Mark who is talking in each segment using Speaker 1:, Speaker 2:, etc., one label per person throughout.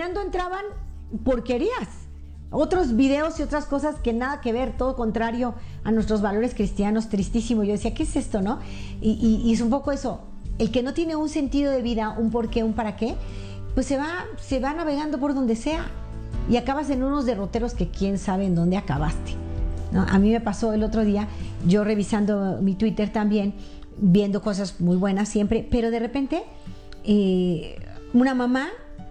Speaker 1: terminando entraban porquerías, otros videos y otras cosas que nada que ver, todo contrario a nuestros valores cristianos, tristísimo. Yo decía, ¿qué es esto, no? Y es un poco eso, el que no tiene un sentido de vida, un por qué, un para qué, pues se va navegando por donde sea y acabas en unos derroteros que quién sabe en dónde acabaste, ¿no? A mí me pasó el otro día, yo revisando mi Twitter también, viendo cosas muy buenas siempre, pero de repente una mamá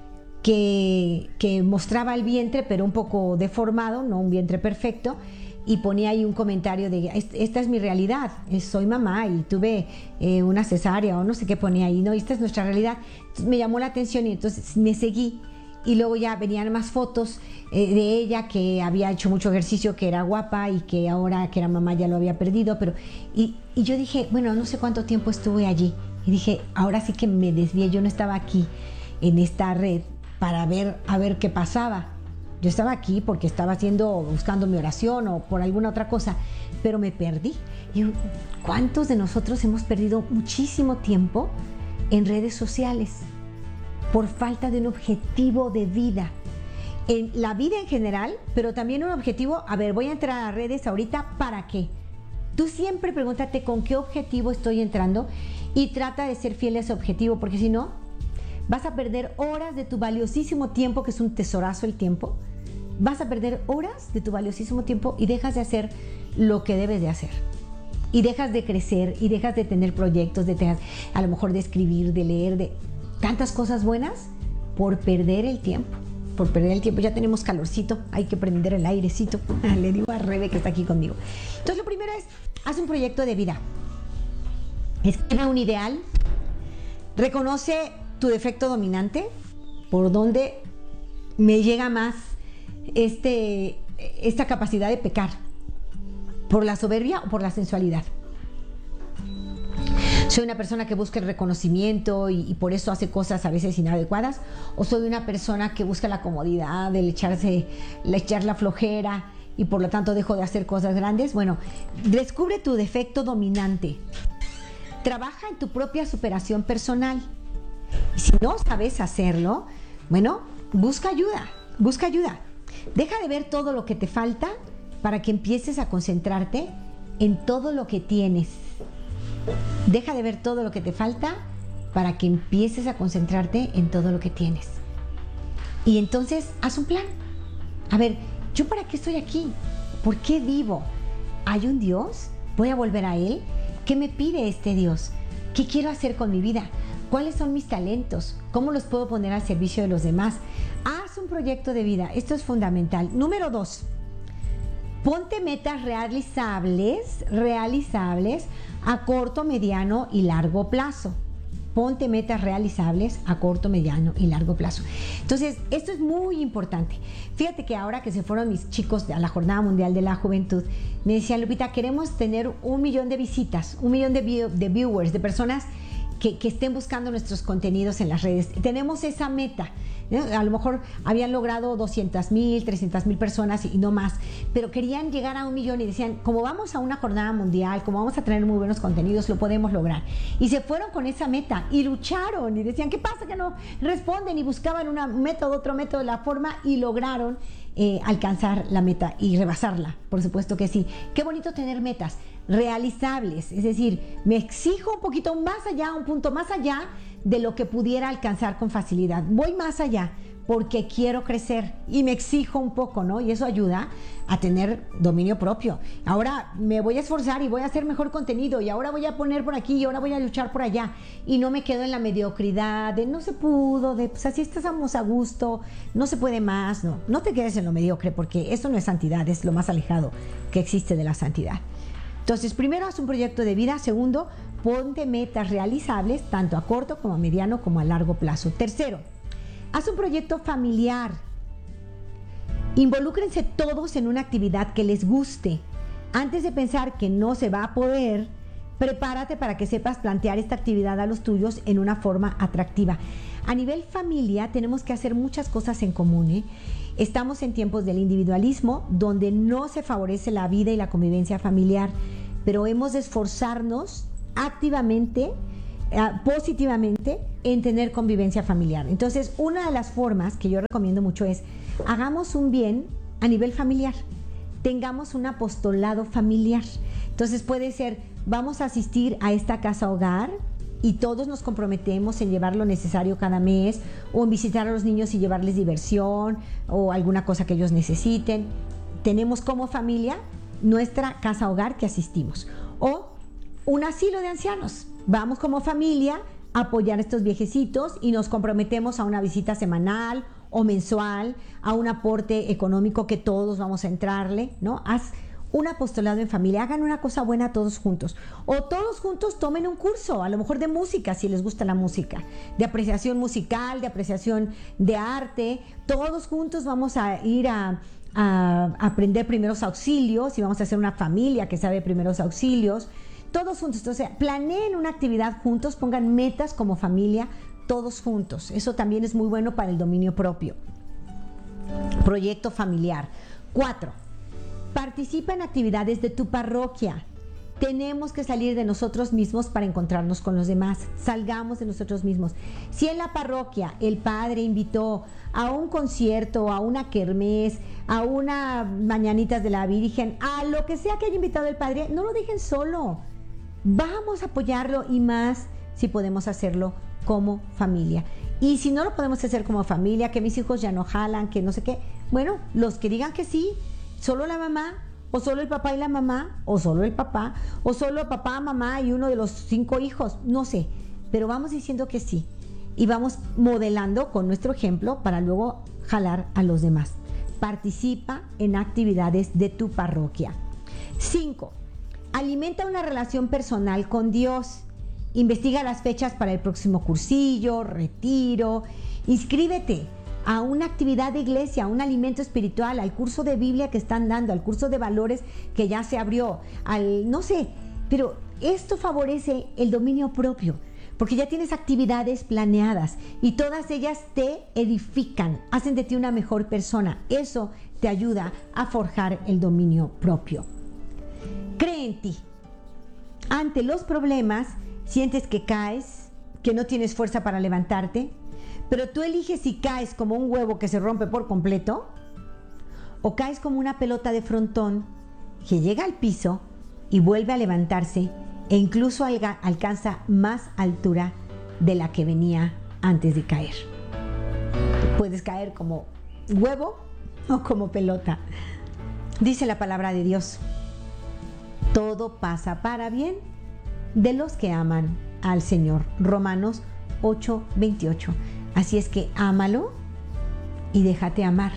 Speaker 1: que mostraba el vientre, pero un poco deformado, no un vientre perfecto, y ponía ahí un comentario de, esta es mi realidad, soy mamá y tuve una cesárea o no sé qué ponía ahí, ¿no? Y esta es nuestra realidad. Entonces me llamó la atención y entonces me seguí. Y luego ya venían más fotos de ella, que había hecho mucho ejercicio, que era guapa y que ahora que era mamá ya lo había perdido. Y yo dije, bueno, no sé cuánto tiempo estuve allí. Y dije, ahora sí que me desvié, yo no estaba aquí en esta red para ver a ver qué pasaba. Yo estaba aquí porque estaba buscando mi oración o por alguna otra cosa, pero me perdí. Y ¿cuántos de nosotros hemos perdido muchísimo tiempo en redes sociales por falta de un objetivo de vida? En la vida en general, pero también un objetivo. A ver, voy a entrar a redes ahorita, ¿para qué? Tú siempre pregúntate con qué objetivo estoy entrando y trata de ser fiel a ese objetivo, porque si no, vas a perder horas de tu valiosísimo tiempo, que es un tesorazo el tiempo. Vas a perder horas de tu valiosísimo tiempo y dejas de hacer lo que debes de hacer. Y dejas de crecer y dejas de tener proyectos, a lo mejor de escribir, de leer, de tantas cosas buenas por perder el tiempo. Por perder el tiempo. Ya tenemos calorcito, hay que prender el airecito. Le digo a Rebe que está aquí conmigo. Entonces lo primero es, haz un proyecto de vida. Escribe un ideal. Reconoce tu defecto dominante, por donde me llega más esta capacidad de pecar, por la soberbia o por la sensualidad. ¿Soy una persona que busca el reconocimiento y por eso hace cosas a veces inadecuadas? ¿O soy una persona que busca la comodidad, echar la flojera y por lo tanto dejo de hacer cosas grandes? Bueno, descubre tu defecto dominante. Trabaja en tu propia superación personal. Y si no sabes hacerlo, bueno, busca ayuda. Deja de ver todo lo que te falta para que empieces a concentrarte en todo lo que tienes. Deja de ver todo lo que te falta para que empieces a concentrarte en todo lo que tienes. Y entonces, haz un plan. A ver, ¿yo para qué estoy aquí? ¿Por qué vivo? ¿Hay un Dios? ¿Voy a volver a Él? ¿Qué me pide este Dios? ¿Qué quiero hacer con mi vida? ¿Cuáles son mis talentos? ¿Cómo los puedo poner al servicio de los demás? Haz un proyecto de vida. Esto es fundamental. Número 2. Ponte metas realizables a corto, mediano y largo plazo. Ponte metas realizables a corto, mediano y largo plazo. Entonces, esto es muy importante. Fíjate que ahora que se fueron mis chicos a la Jornada Mundial de la Juventud, me decía Lupita, queremos tener 1 millón de visitas, 1 millón de viewers, de personas que estén buscando nuestros contenidos en las redes. Tenemos esa meta, ¿no? A lo mejor habían logrado 200,000, 300,000 personas y no más, pero querían llegar a 1 millón y decían, como vamos a una jornada mundial, como vamos a tener muy buenos contenidos, lo podemos lograr. Y se fueron con esa meta y lucharon y decían, ¿qué pasa que no responden? Y buscaban un método, otro método, la forma, y lograron alcanzar la meta y rebasarla, por supuesto que sí. Qué bonito tener metas realizables, es decir, me exijo un poquito más allá, un punto más allá de lo que pudiera alcanzar con facilidad. Voy más allá porque quiero crecer y me exijo un poco, ¿no? Y eso ayuda a tener dominio propio. Ahora me voy a esforzar y voy a hacer mejor contenido y ahora voy a poner por aquí y ahora voy a luchar por allá y no me quedo en la mediocridad de no se pudo, de pues así estamos a gusto, no se puede más. No te quedes en lo mediocre, porque eso no es santidad, es lo más alejado que existe de la santidad. Entonces, primero, haz un proyecto de vida. Segundo, ponte metas realizables tanto a corto como a mediano como a largo plazo. Tercero, haz un proyecto familiar. Involúcrense todos en una actividad que les guste. Antes de pensar que no se va a poder, prepárate para que sepas plantear esta actividad a los tuyos en una forma atractiva. A nivel familia tenemos que hacer muchas cosas en común, ¿eh? Estamos en tiempos del individualismo, donde no se favorece la vida y la convivencia familiar, pero hemos de esforzarnos activamente positivamente en tener convivencia familiar. Entonces, una de las formas que yo recomiendo mucho es hagamos un bien a nivel familiar, tengamos un apostolado familiar. Entonces puede ser, vamos a asistir a esta casa hogar y todos nos comprometemos en llevar lo necesario cada mes, o en visitar a los niños y llevarles diversión o alguna cosa que ellos necesiten. Tenemos como familia nuestra casa hogar que asistimos, o un asilo de ancianos. Vamos como familia a apoyar a estos viejecitos y nos comprometemos a una visita semanal o mensual, a un aporte económico que todos vamos a entrarle, ¿no? Haz un apostolado en familia, hagan una cosa buena todos juntos, o todos juntos tomen un curso, a lo mejor de música, si les gusta la música, de apreciación musical, de apreciación de arte. Todos juntos vamos a ir a aprender primeros auxilios y vamos a hacer una familia que sabe primeros auxilios, todos juntos. Entonces, planeen una actividad juntos, pongan metas como familia, todos juntos. Eso también es muy bueno para el dominio propio. Proyecto familiar. 4. Participa en actividades de tu parroquia. Tenemos que salir de nosotros mismos para encontrarnos con los demás. Salgamos de nosotros mismos. Si en la parroquia el padre invitó a un concierto, a una kermés, a una mañanitas de la Virgen, a lo que sea que haya invitado el padre, no lo dejen solo. Vamos a apoyarlo, y más si podemos hacerlo como familia. Y si no lo podemos hacer como familia, que mis hijos ya no jalan, que no sé qué, bueno, los que digan que sí, solo la mamá, o solo el papá y la mamá, o solo el papá, o solo papá, mamá y uno de los 5 hijos, no sé, pero vamos diciendo que sí y vamos modelando con nuestro ejemplo para luego jalar a los demás. Participa en actividades de tu parroquia. 5. Alimenta una relación personal con Dios. Investiga las fechas para el próximo cursillo, retiro. Inscríbete a una actividad de iglesia, a un alimento espiritual, al curso de Biblia que están dando, al curso de valores que ya se abrió, no sé, pero esto favorece el dominio propio, porque ya tienes actividades planeadas y todas ellas te edifican, hacen de ti una mejor persona. Eso te ayuda a forjar el dominio propio. Cree en ti. Ante los problemas, sientes que caes, que no tienes fuerza para levantarte, pero tú eliges si caes como un huevo que se rompe por completo, o caes como una pelota de frontón que llega al piso y vuelve a levantarse, e incluso alcanza más altura de la que venía antes de caer. Puedes caer como huevo o como pelota. Dice la palabra de Dios: todo pasa para bien de los que aman al Señor. Romanos 8:28. Así es que ámalo y déjate amar.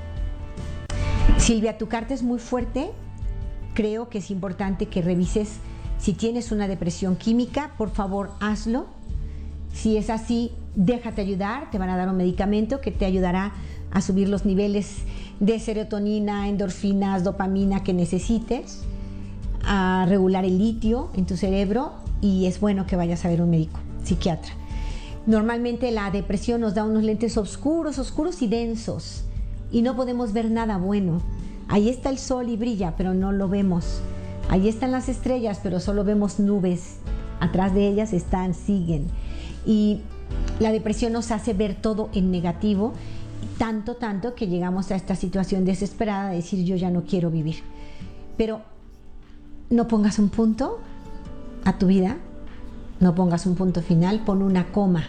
Speaker 1: Silvia, tu carta es muy fuerte. Creo que es importante que revises si tienes una depresión química. Por favor, hazlo. Si es así, déjate ayudar. Te van a dar un medicamento que te ayudará a subir los niveles de serotonina, endorfinas, dopamina que necesites, a regular el litio en tu cerebro, y es bueno que vayas a ver un médico, psiquiatra. Normalmente la depresión nos da unos lentes oscuros y densos, y no podemos ver nada bueno. Ahí está el sol y brilla, pero no lo vemos. Ahí están las estrellas, pero solo vemos nubes. Atrás de ellas siguen. Y la depresión nos hace ver todo en negativo, tanto que llegamos a esta situación desesperada de decir: yo ya no quiero vivir. Pero no pongas un punto a tu vida, no pongas un punto final, pon una coma,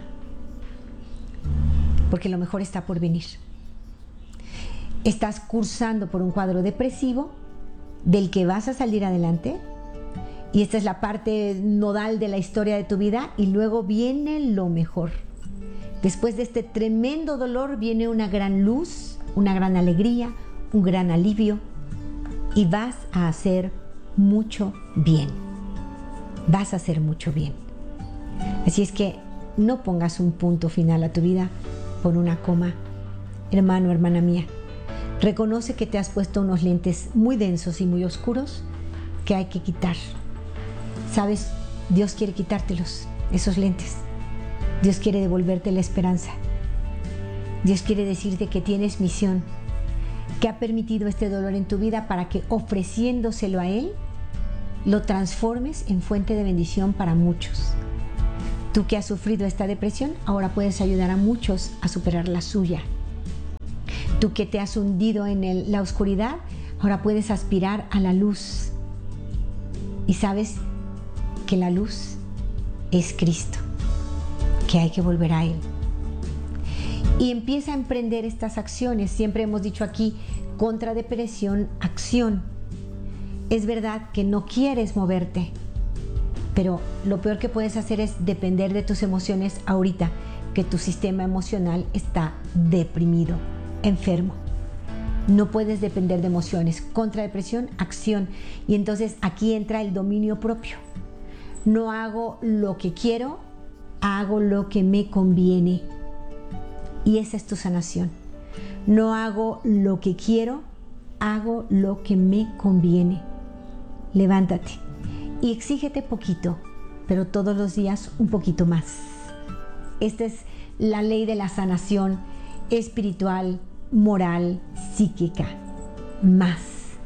Speaker 1: porque lo mejor está por venir. Estás cursando por un cuadro depresivo del que vas a salir adelante, y esta es la parte nodal de la historia de tu vida, y luego viene lo mejor. Después de este tremendo dolor viene una gran luz, una gran alegría, un gran alivio, y vas a hacer mucho bien. Vas a hacer mucho bien. Así es que no pongas un punto final a tu vida, pon una coma. Hermano, hermana mía, reconoce que te has puesto unos lentes muy densos y muy oscuros que hay que quitar. ¿Sabes? Dios quiere quitártelos, esos lentes. Dios quiere devolverte la esperanza. Dios quiere decirte que tienes misión, que ha permitido este dolor en tu vida para que, ofreciéndoselo a Él, lo transformes en fuente de bendición para muchos. Tú que has sufrido esta depresión, ahora puedes ayudar a muchos a superar la suya. Tú que te has hundido en la oscuridad, ahora puedes aspirar a la luz. Y sabes que la luz es Cristo, que hay que volver a Él. Y empieza a emprender estas acciones. Siempre hemos dicho aquí, contra depresión, acción. Es verdad que no quieres moverte, pero lo peor que puedes hacer es depender de tus emociones ahorita, que tu sistema emocional está deprimido, enfermo. No puedes depender de emociones. Contra depresión, acción. Y entonces aquí entra el dominio propio. No hago lo que quiero, hago lo que me conviene. Y esa es tu sanación. No hago lo que quiero, hago lo que me conviene. Levántate y exígete poquito, pero todos los días un poquito más. Esta es la ley de la sanación espiritual, moral, psíquica. Más.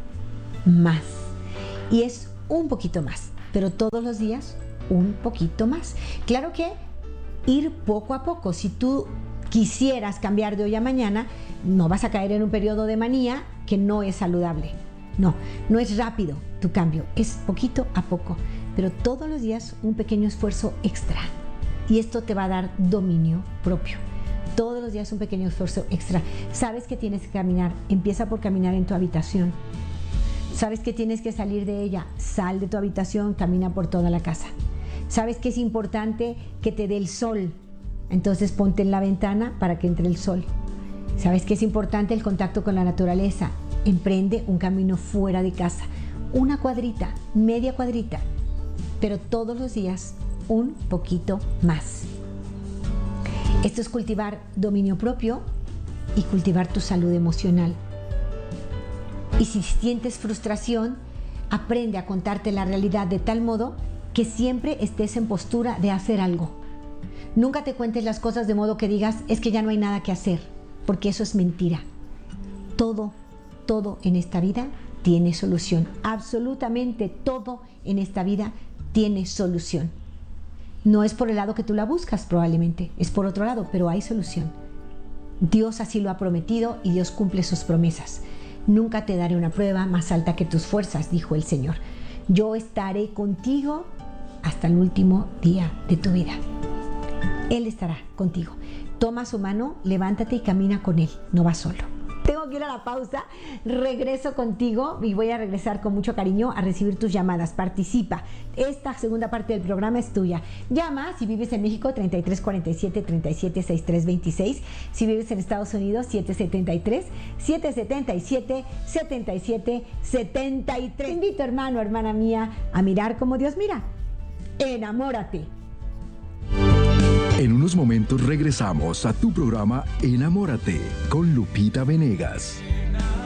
Speaker 1: Y es un poquito más, pero todos los días un poquito más. Claro que ir poco a poco. Si tú quisieras cambiar de hoy a mañana, no vas a caer en un periodo de manía que no es saludable. No es rápido tu cambio, es poquito a poco, pero todos los días un pequeño esfuerzo extra. Y esto te va a dar dominio propio. Todos los días un pequeño esfuerzo extra. Sabes que tienes que caminar, empieza por caminar en tu habitación. Sabes que tienes que salir de ella, sal de tu habitación, camina por toda la casa. Sabes que es importante que te dé el sol, entonces ponte en la ventana para que entre el sol. Sabes que es importante el contacto con la naturaleza, emprende un camino fuera de casa, una cuadrita, media cuadrita, pero todos los días un poquito más. Esto es cultivar dominio propio y cultivar tu salud emocional. Y si sientes frustración, aprende a contarte la realidad de tal modo que siempre estés en postura de hacer algo. Nunca te cuentes las cosas de modo que digas, es que ya no hay nada que hacer, porque eso es mentira. Todo en esta vida tiene solución. Absolutamente todo en esta vida tiene solución. No es por el lado que tú la buscas probablemente, es por otro lado, pero hay solución. Dios así lo ha prometido y Dios cumple sus promesas. Nunca te daré una prueba más alta que tus fuerzas, dijo el Señor. Yo estaré contigo hasta el último día de tu vida. Él estará contigo. Toma su mano, levántate y camina con Él, no vas solo. Tengo que ir a la pausa, regreso contigo y voy a regresar con mucho cariño a recibir tus llamadas. Participa, esta segunda parte del programa es tuya. Llama si vives en México 3347-376326, si vives en Estados Unidos 777-777-7773. Te invito, hermano, hermana mía, a mirar como Dios mira. Enamórate.
Speaker 2: En unos momentos regresamos a tu programa Enamórate con Lupita Venegas.